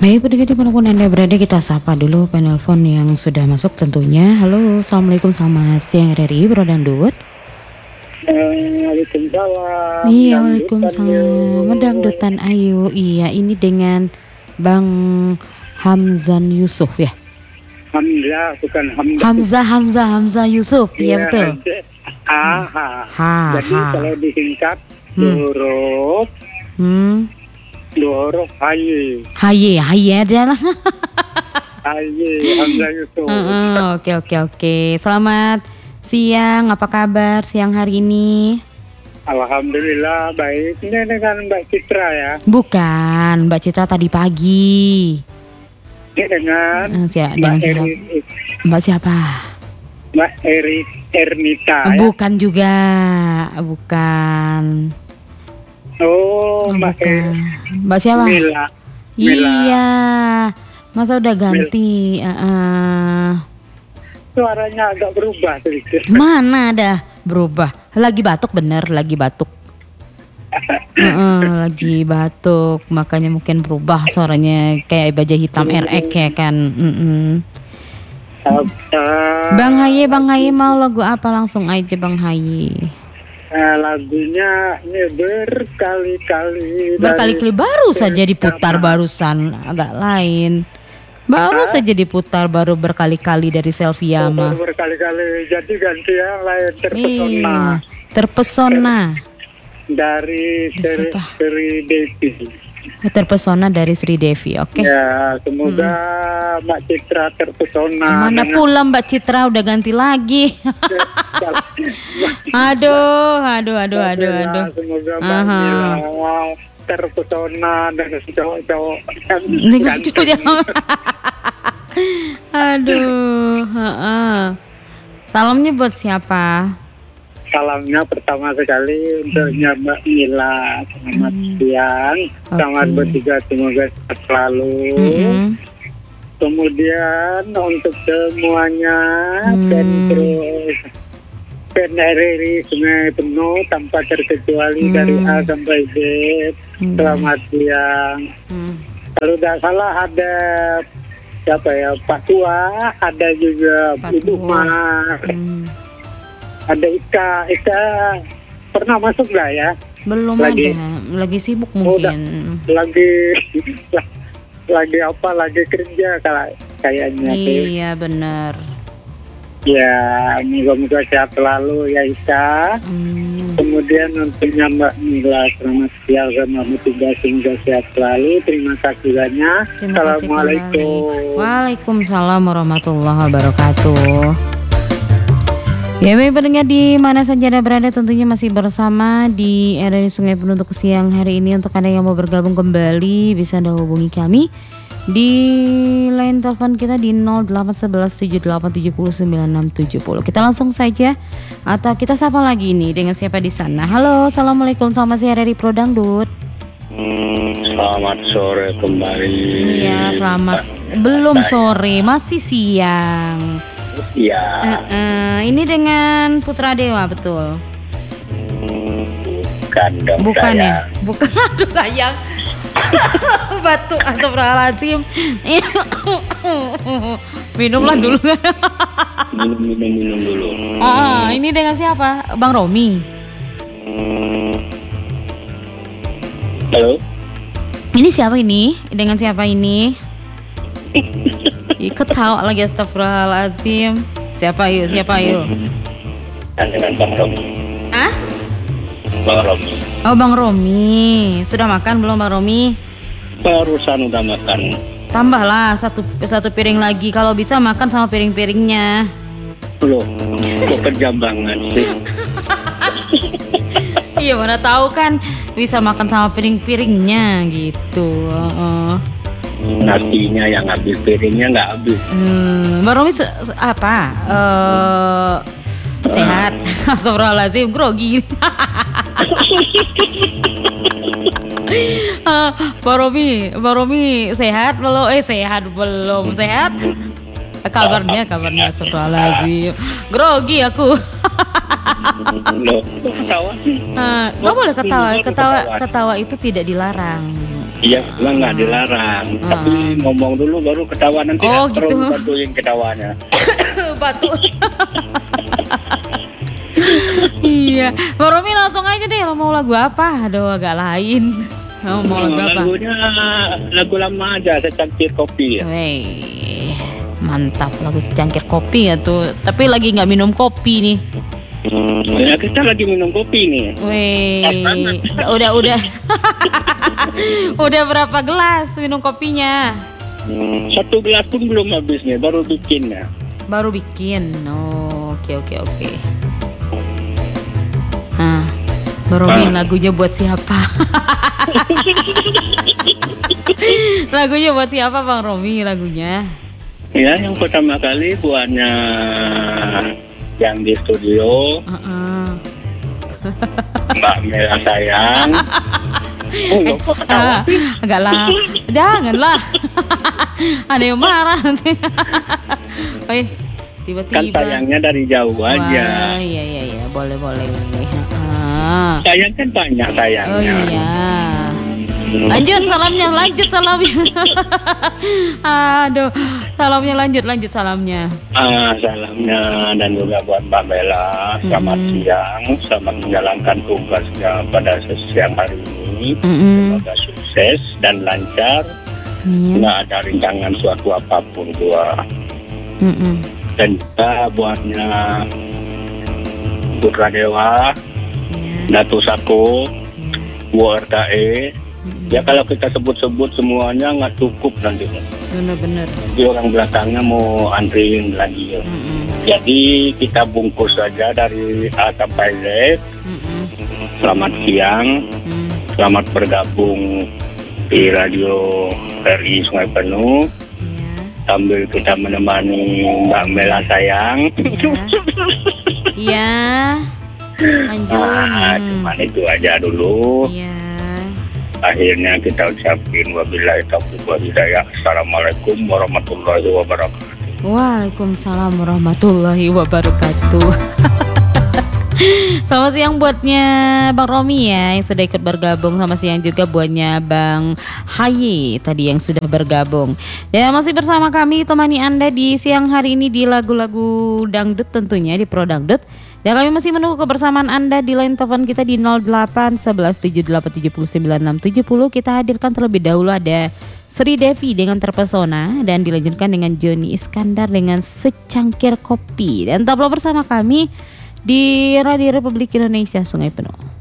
Baik, pendengar dimanapun Anda berada, kita sapa dulu penelpon yang sudah masuk tentunya. Halo, Assalamualaikum, selamat siang RRI Bro Dangdut. Waalaikumsalam. Iya, waalaikumsalam. Dangdutan Ayu. Iya, ini dengan Bang Hamzan Yusuf ya. Hamzah, bukan Hamzah Yusuf. Iya, betul. Jadi kalau disingkat dua huruf Haye adalah. Haye, Hamzah Yusuf. Oke. Selamat siang, apa kabar siang hari ini? Alhamdulillah baik. Ini dengan Mbak Citra ya? Bukan, Mbak Citra tadi pagi. Ini dengan Mbak siapa? Mbak Ernita ya? Bukan juga, bukan. Oh, Mbak siapa? Mila. Iya, masa udah ganti? Suaranya agak berubah sedikit. Mana ada berubah? Lagi batuk, bener, lagi batuk. Lagi batuk, makanya mungkin berubah suaranya kayak baja hitam RX ya kan. Bang Haye mau lagu apa, langsung aja Bang Haye. Lagunya ini berkali-kali baru saja diputar barusan, agak lain. Baru saja diputar, baru berkali-kali dari Selviama. Berkali-kali, jadi ganti yang lain. Terpesona. Dari Sri Devi. Terpesona dari Sri Devi, oke. Ya, semoga Mbak Citra terpesona. Mana pula Mbak Citra udah ganti lagi. Aduh. Semoga Mbak Mila terpesona dengan cowok-cowok. Aduh. Salamnya buat siapa? Salamnya pertama sekali untuk Mbak Mila. Selamat siang. Selamat bertiga, semoga sehat selalu. Kemudian untuk semuanya dan terus PNRI Sungai Penuh tanpa terkecuali dari A sampai Z. Selamat siang. Kalau tidak salah ada siapa ya, Pak Tua, ada juga Ibu Mar. Ada Ika pernah masuk nggak ya? Belum lagi sibuk mungkin. Lagi apa? Lagi kerja kayaknya. Iya benar. Ya, moga-moga sehat selalu ya Ika. Kemudian untuknya Mbak Mila, selamat siang sama bertiga, semoga sehat selalu. Terima kasih banyak. Assalamualaikum. Waalaikumsalam warahmatullahi wabarakatuh. Ya, baik pendengar di mana saja Anda berada, tentunya masih bersama di RRI Sungai Penuh untuk siang hari ini. Untuk Anda yang mau bergabung kembali, bisa Anda hubungi kami di line telepon kita di 081178709670. Kita langsung saja atau kita sapa lagi nih dengan siapa di sana. Halo, assalamualaikum, selamat siang RRI Pro Dangdut. Selamat sore kembali. Iya, selamat. Belum sore, masih siang. Iya. Ini dengan Putra Dewa, betul? Bukan ya? Bukan, aduh sayang. Batuk, astagfirullahaladzim. Minumlah dulu. Minum dulu. Ini dengan siapa? Bang Romi. Halo. Ini siapa ini? Dengan siapa ini? Ketawa lagi, astagfirullahaladzim. Siapa yuk? Dengan Bang Romi. Bang Romi. Oh, Bang Romi. Sudah makan belum Bang Romi? Barusan udah makan. Tambahlah satu piring lagi. Kalau bisa makan sama piring-piringnya. Loh, kok kejam banget sih? Iya, mana tahu kan bisa makan sama piring-piringnya gitu. Nasinya yang habis, piringnya nggak habis. Mbak Romi sehat? Astagfirullahaladzim, grogi. Mbak Romi sehat belum? Sehat belum? Sehat? Kabarnya astagfirullahaladzim. Grogi aku. Loh, ketawa sih? Nggak boleh ketawa. Ketawa itu tidak dilarang. Iya, memang nggak dilarang. Tapi ngomong dulu baru ketawa nanti. Oh, gitu. Perlu bantuin ketawanya. Batu. Iya, Bang Romi langsung aja deh, lo mau lagu apa? Aduh, agak lain. Mau lagu apa? Lagunya lagu lama aja, Secangkir Kopi. Ya. Wih, mantap, lagu Secangkir Kopi ya tuh. Tapi lagi nggak minum kopi nih. Ya kita lagi minum kopi nih. Wih, udah. Udah berapa gelas minum kopinya? 1 gelas pun belum habis nih, baru bikin ya. Baru bikin. Oh, oke. Nah, Bang Romi lagunya buat siapa? Lagunya buat siapa Bang Romi lagunya? Ya, yang pertama kali buatnya yang di studio, Mbak Mela sayang. Enggak lah, janganlah. Ada yang marah nanti. Tiba-tiba. Kan sayangnya dari jauh aja. Wah, iya, boleh. Sayang kan banyak sayangnya. Oh iya. Lanjut salamnya. Aduh, salamnya lanjut salamnya. Salamnya dan juga buat Mbak Bella. Selamat siang, selamat menjalankan tugasnya pada siang hari ini. Semoga sukses dan lancar. Nggak ada rintangan suatu apapun gua. Dan juga buatnya Putra Dewa, Datu Sako, WRKE. Ya kalau kita sebut-sebut semuanya nggak cukup nanti. Benar. Jadi orang belakangnya mau antriin lagi. Jadi kita bungkus saja dari A sampai Z. Selamat siang, selamat bergabung di Radio RI Sungai Penuh. Sambil kita menemani Mbak Mela sayang. Iya. Lanjut. Cuman itu aja dulu. Iya. Akhirnya kita ucapin wabillahi taufiq wal hidayah. Assalamualaikum warahmatullahi wabarakatuh. Waalaikumsalam warahmatullahi wabarakatuh. Selamat siang buatnya Bang Romi ya yang sudah ikut bergabung. Selamat siang juga buatnya Bang Haye tadi yang sudah bergabung. Dan masih bersama kami temani Anda di siang hari ini di lagu-lagu dangdut tentunya di Pro Dangdut. Dan kami masih menunggu kebersamaan Anda di line telepon kita di 08 11 78 79 670. Kita hadirkan terlebih dahulu ada Sri Devi dengan Terpesona dan dilanjutkan dengan Joni Iskandar dengan Secangkir Kopi. Dan tetaplah bersama kami di Radio Republik Indonesia Sungai Penuh.